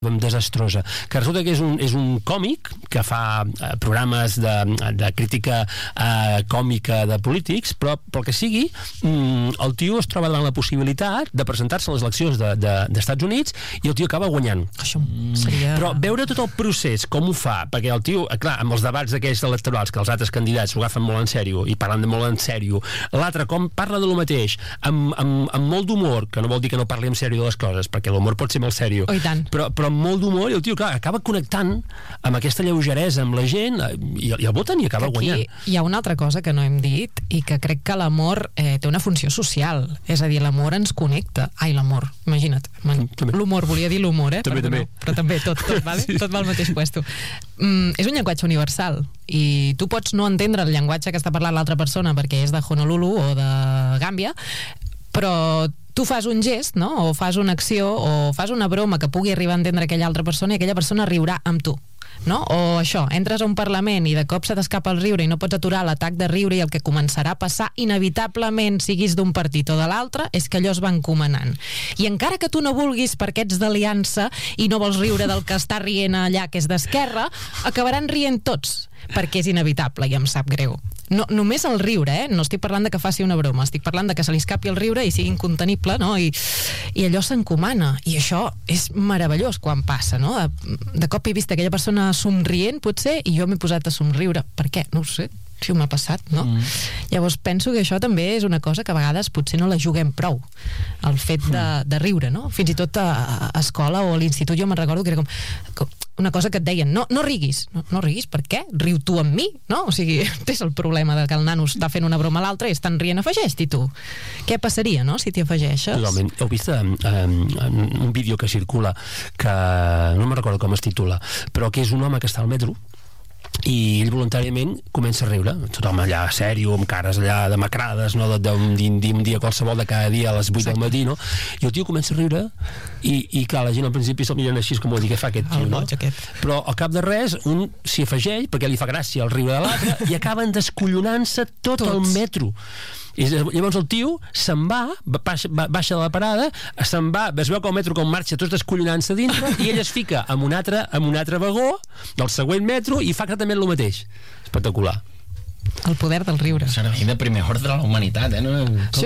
desastrosa, que resulta que és un còmic que fa programes de crítica còmica de polítics, però pel que sigui el tio es troba en la possibilitat de presentar-se a les eleccions d'Estats Units i el tio acaba guanyant. Això seria... Però veure tot el procés, com ho fa, perquè el tio, clar, amb els debats d'aquells electorals que els altres candidats s'ho agafen molt en sèrio i parlen de molt en sèrio, l'altre com parla de lo mateix amb molt d'humor, que no vol dir que no parli en sèrio de les coses, perquè l'humor pot ser molt sèrio, però amb molt d'humor, i el tio, clar, acaba connectant amb aquesta lleugeresa amb la gent i el voten i acaba guanyant. Hi ha una altra cosa que no hem dit i que crec que l'amor té una funció social, és a dir, l'amor ens connecta. Ai, l'amor, imagina't. L'humor, volia dir l'humor, també. Però també tot, vale? Sí. Tot va al mateix puesto. És un llenguatge universal i tu pots no entendre el llenguatge que està parlant l'altra persona perquè és de Honolulu o de Gàmbia, però tu fas un gest, no? O fas una acció o fas una broma que pugui arribar a entendre aquella altra persona i aquella persona riurà amb tu, no? O això, entres a un Parlament i de cop se t'escapa el riure i no pots aturar l'atac de riure i el que començarà a passar inevitablement, siguis d'un partit o de l'altre, és que allò es va encomanant. I encara que tu no vulguis perquè ets d'aliança i no vols riure del que està rient allà que és d'esquerra, acabaran rient tots, perquè és inevitable i em sap greu. No, només el riure, no estic parlant de que faci una broma, estic parlant de que se li escapi el riure i sigui incontenible, no? I allò s'encomana, i això és meravellós quan passa, no? De cop he vist aquella persona somrient, potser, i jo m'he posat a somriure. Per què? No ho sé, si m'ha passat, no? Llavors penso que això també és una cosa que a vegades potser no la juguem prou, el fet de riure, no? Fins i tot a escola o a l'institut jo me'n recordo que era com una cosa que et deien, no riguis. No riguis, per què? Riu tu amb mi, no? O sigui, és el problema de que el nano està fent una broma a l'altre i estan rient, afegeix-t'hi tu. Què passaria, no?, si t'hi afegeixes? Totalment. Heu vist un vídeo que circula que no me'n recordo com es titula, però que és un home que està al metro i ell voluntàriament comença a riure, tothom allà sèrio, amb cares allà demacrades, no? d'un dia qualsevol de cada dia a les 8 del matí, no? I el tio comença a riure i clar, la gent al principi se'l miren així com dir, què fa aquest tio, no? Però al cap de res un s'hi afegeix perquè li fa gràcia el riure de l'altre i acaben descollonant-se tot el metro. I llavors el tio se'n va, baixa de la parada, se'n va, es veu que el metro com marxa tots descollonant-se dintre i ell es fica en un altre vagó del següent metro i fa exactament el mateix. Espectacular. El poder del riure. Servei de primer ordre de la humanitat, No?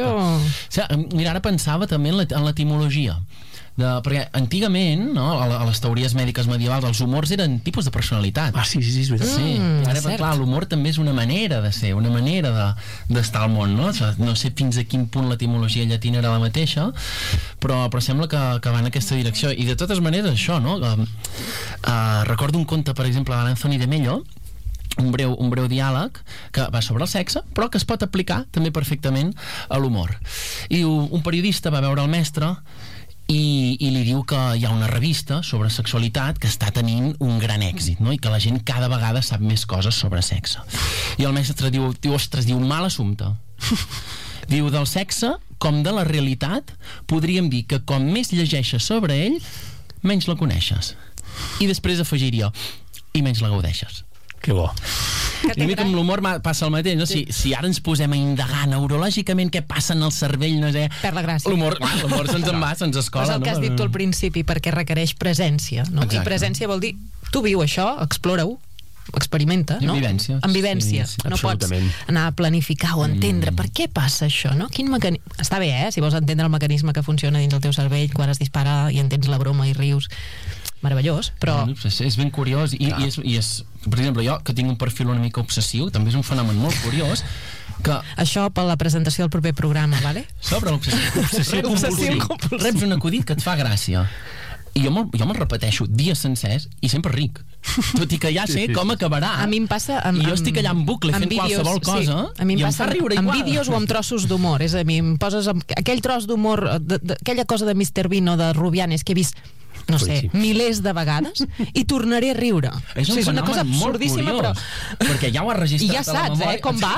Mira, ara pensava també en l'etimologia. Perquè antigament, no, a les teories mèdiques medievals, els humors eren tipus de personalitat. Sí, és veritat. Sí. Ara, clar, l'humor també és una manera de ser, una manera d'estar al món, no? No sé fins a quin punt l'etimologia llatina era la mateixa, però sembla que va en aquesta direcció. I de totes maneres, això, no? Recordo un conte, per exemple, de l'Anthony de Mello, un breu diàleg que va sobre el sexe, però que es pot aplicar també perfectament a l'humor. I un periodista va veure el mestre i li diu que hi ha una revista sobre sexualitat que està tenint un gran èxit, no? I que la gent cada vegada sap més coses sobre sexe. I el mestre diu, ostres, mal assumpte. Diu, del sexe, com de la realitat, podríem dir que com més llegeixes sobre ell, menys la coneixes. I després afegiria, i menys la gaudeixes. Que bo. I a mi com l'humor passa el mateix, no? Si ara ens posem a indagar neurològicament què passa en el cervell, no sé... Per la gràcia. L'humor se'ns en va, se'ns escola. És el que has dit tu al principi, perquè requereix presència, no? I presència vol dir, tu viu això, explora-ho, experimenta, no? En vivència. Sí, no pots anar a planificar o entendre per què passa això, no? Està bé, si vols entendre el mecanisme que funciona dins el teu cervell quan es dispara i entens la broma i rius, meravellós, però... És ben curiós i és, per exemple, jo que tinc un perfil una mica obsessiu, també és un fenomen molt curiós que... Això per la presentació del proper programa, vale? Sobre l'obsessió compulsiu. Reps un acudit que et fa gràcia i jo me'l repeteixo dies sencers i sempre ric, tot i que ja sé com acabarà. A mi em passa i jo estic allà en bucle fent qualsevol cosa i em fa riure igual. En vídeos o amb trossos d'humor, és a dir, em poses aquell tros d'humor, aquella cosa de Mr. Bean o de Rubianes que he vist no sé, milers de vegades i tornaré a riure. És una cosa absurdíssima, però... perquè ja ho has registrat. I ja saps, com va.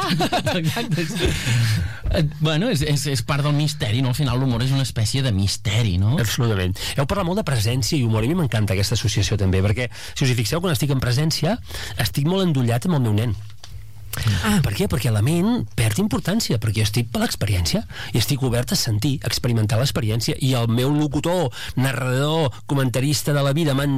Exacte. Bueno, és part del misteri, no? Al final l'humor és una espècie de misteri, no? Absolutament. Heu parlat molt de presència i humor, i a mi m'encanta aquesta associació també, perquè si us hi fixeu, quan estic en presència estic molt endollat amb el meu nen. Per què? Perquè la ment perd importància, perquè jo estic per l'experiència i estic obert a sentir, a experimentar l'experiència, i el meu locutor, narrador, comentarista de la vida